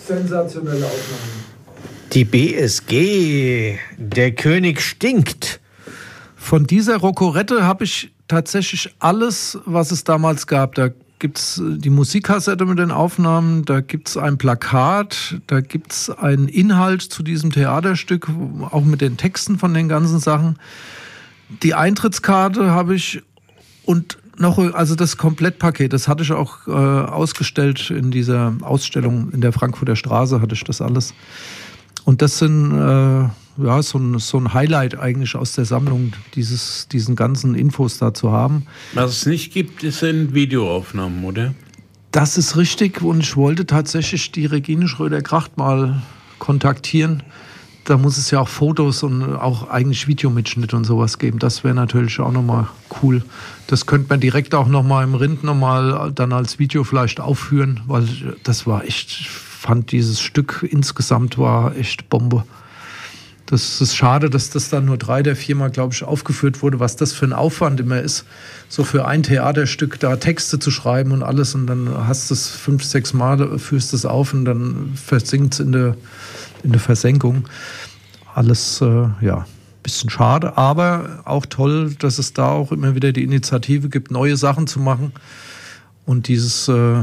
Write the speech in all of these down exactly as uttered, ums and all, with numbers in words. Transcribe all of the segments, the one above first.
Sensationelle Aufnahmen. Die B S G, der König stinkt. Von dieser Rokorette habe ich tatsächlich alles, was es damals gab. Da gibt es die Musikkassette mit den Aufnahmen, da gibt es ein Plakat, da gibt es einen Inhalt zu diesem Theaterstück, auch mit den Texten von den ganzen Sachen. Die Eintrittskarte habe ich und noch, also das Komplettpaket, das hatte ich auch äh, ausgestellt in dieser Ausstellung in der Frankfurter Straße, hatte ich das alles. Und das sind äh, ja, so ein, so ein Highlight eigentlich aus der Sammlung, dieses, diesen ganzen Infos da zu haben. Was es nicht gibt, sind Videoaufnahmen, oder? Das ist richtig und ich wollte tatsächlich die Regine Schröder-Kracht mal kontaktieren. Da muss es ja auch Fotos und auch eigentlich Videomitschnitte und sowas geben. Das wäre natürlich auch nochmal cool. Das könnte man direkt auch nochmal im Rind nochmal dann als Video vielleicht aufführen, weil das war echt, ich fand dieses Stück insgesamt war echt Bombe. Das ist schade, dass das dann nur drei oder viermal, glaube ich, aufgeführt wurde, was das für ein Aufwand immer ist, so für ein Theaterstück da Texte zu schreiben und alles und dann hast du es fünf, sechs Mal, führst es auf und dann versinkt es in der, in der Versenkung. Alles, äh, ja, bisschen schade, aber auch toll, dass es da auch immer wieder die Initiative gibt, neue Sachen zu machen und dieses äh,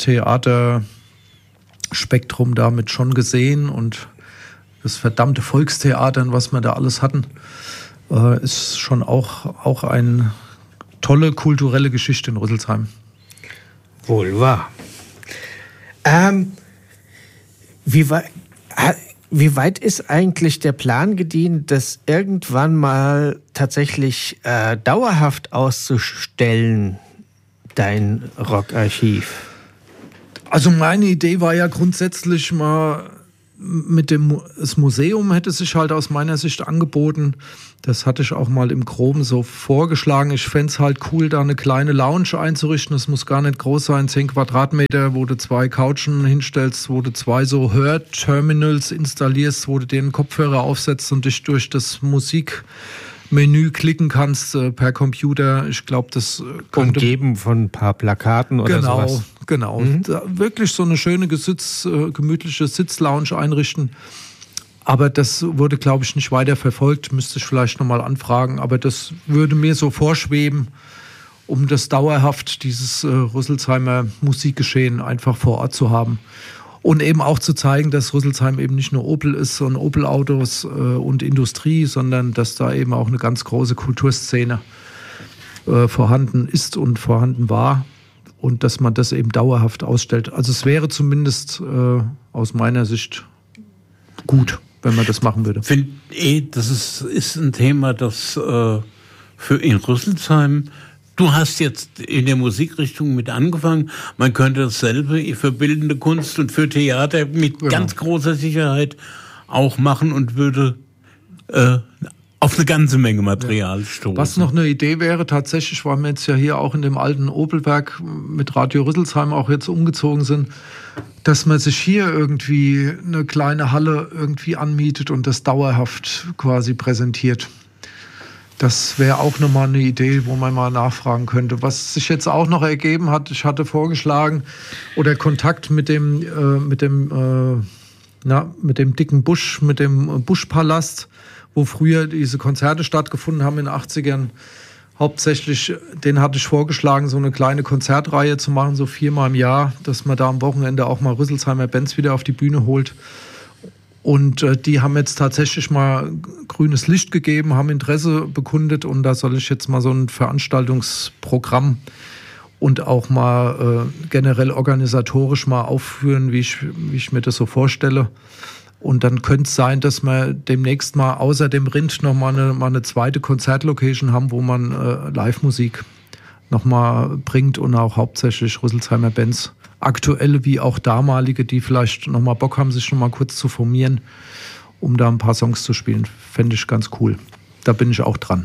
Theaterspektrum damit schon gesehen und das verdammte Volkstheater, was wir da alles hatten, äh, ist schon auch, auch eine tolle kulturelle Geschichte in Rüsselsheim. Wohl wahr. Ähm, wie, wei- wie weit ist eigentlich der Plan gediehen, das irgendwann mal tatsächlich äh, dauerhaft auszustellen, dein Rockarchiv? Also meine Idee war ja grundsätzlich mal mit dem das Museum hätte sich halt aus meiner Sicht angeboten. Das hatte ich auch mal im Groben so vorgeschlagen. Ich fände es halt cool, da eine kleine Lounge einzurichten. Das muss gar nicht groß sein, zehn Quadratmeter, wo du zwei Couchen hinstellst, wo du zwei so Hörterminals installierst, wo du dir einen Kopfhörer aufsetzt und dich durch das Musikmenü klicken kannst äh, per Computer. Ich glaube, das könnte... Umgeben von ein paar Plakaten oder genau, sowas. Genau, Mhm. da wirklich so eine schöne, gesitz, äh, gemütliche Sitzlounge einrichten. Aber das wurde, glaube ich, nicht weiter verfolgt. Müsste ich vielleicht nochmal anfragen. Aber das würde mir so vorschweben, um das dauerhaft, dieses äh, Rüsselsheimer Musikgeschehen einfach vor Ort zu haben. Und eben auch zu zeigen, dass Rüsselsheim eben nicht nur Opel ist und Opel-Autos äh, und Industrie, sondern dass da eben auch eine ganz große Kulturszene äh, vorhanden ist und vorhanden war. Und dass man das eben dauerhaft ausstellt. Also es wäre zumindest äh, aus meiner Sicht gut, wenn man das machen würde. Ich finde eh, das ist, ist ein Thema, das äh, für in Rüsselsheim, du hast jetzt in der Musikrichtung mit angefangen, man könnte dasselbe für bildende Kunst und für Theater mit Genau. ganz großer Sicherheit auch machen und würde äh, auf eine ganze Menge Material ja. stoßen. Was noch eine Idee wäre, tatsächlich, weil wir jetzt ja hier auch in dem alten Opelwerk mit Radio Rüsselsheim auch jetzt umgezogen sind, dass man sich hier irgendwie eine kleine Halle irgendwie anmietet und das dauerhaft quasi präsentiert. Das wäre auch nochmal eine Idee, wo man mal nachfragen könnte. Was sich jetzt auch noch ergeben hat, ich hatte vorgeschlagen oder Kontakt mit dem, äh, mit dem, äh, na, mit dem dicken Busch, mit dem Buschpalast, wo früher diese Konzerte stattgefunden haben in den achtzigern. Hauptsächlich, den hatte ich vorgeschlagen, so eine kleine Konzertreihe zu machen, so viermal im Jahr, dass man da am Wochenende auch mal Rüsselsheimer Bands wieder auf die Bühne holt. Und äh, die haben jetzt tatsächlich mal grünes Licht gegeben, haben Interesse bekundet und da soll ich jetzt mal so ein Veranstaltungsprogramm und auch mal äh, generell organisatorisch mal aufführen, wie ich, wie ich mir das so vorstelle. Und dann könnte es sein, dass wir demnächst mal außer dem Rind noch mal eine, mal eine zweite Konzertlocation haben, wo man äh, Live-Musik noch mal bringt und auch hauptsächlich Rüsselsheimer Bands, aktuelle wie auch damalige, die vielleicht noch mal Bock haben, sich noch mal kurz zu formieren, um da ein paar Songs zu spielen. Fände ich ganz cool. Da bin ich auch dran.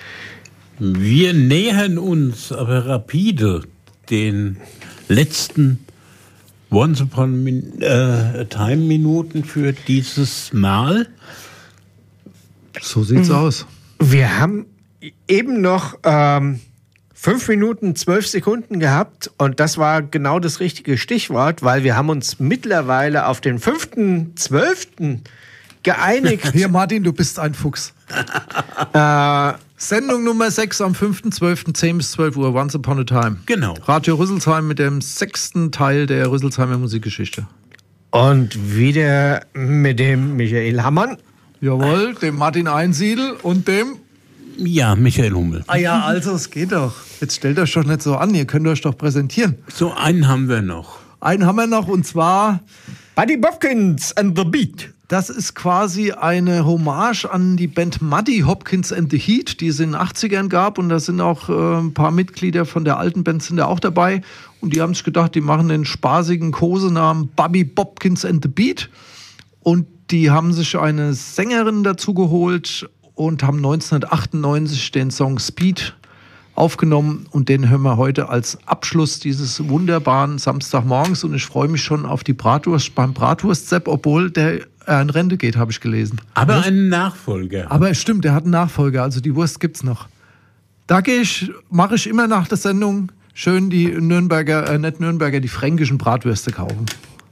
Wir nähern uns aber rapide den letzten Once Upon a Time Minuten für dieses Mal. So sieht's mhm. aus. Wir haben eben noch ähm, fünf Minuten, zwölf Sekunden gehabt und das war genau das richtige Stichwort, weil wir haben uns mittlerweile auf den fünften zwölften geeinigt. Hier, Martin, du bist ein Fuchs. äh, Sendung Nummer sechs am fünften zwölften zehn bis zwölf Uhr, Once Upon a Time. Genau. Radio Rüsselsheim mit dem sechsten Teil der Rüsselsheimer Musikgeschichte. Und wieder mit dem Michael Hammann. Jawohl, dem Martin Einsiedel und dem... Ja, Michael Hummel. Ah ja, also es geht doch. Jetzt stellt euch doch nicht so an, ihr könnt euch doch präsentieren. So einen haben wir noch. Einen haben wir noch und zwar... Buddy Hopkins and the Beat. Das ist quasi eine Hommage an die Band Muddy Hopkins and the Heat, die es in den achtzigern gab. Und da sind auch äh, ein paar Mitglieder von der alten Band sind da auch dabei. Und die haben sich gedacht, die machen den spaßigen Kosenamen Bobby Hopkins and the Beat. Und die haben sich eine Sängerin dazu geholt und haben neunzehnhundertachtundneunzig den Song Speed aufgenommen. Und den hören wir heute als Abschluss dieses wunderbaren Samstagmorgens. Und ich freue mich schon auf die Bratwurst beim Bratwurst-Sepp, obwohl der äh, in Rente geht, habe ich gelesen. Aber einen Nachfolger. Aber es stimmt, der hat einen Nachfolger, also die Wurst gibt's noch. Da gehe ich, mache ich immer nach der Sendung schön die Nürnberger, äh, nicht Nürnberger, die fränkischen Bratwürste kaufen.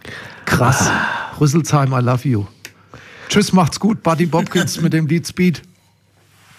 Krass. Ah. Rüsselsheim, I love you. Tschüss, macht's gut. Buddy Hopkins mit dem Lied Speed.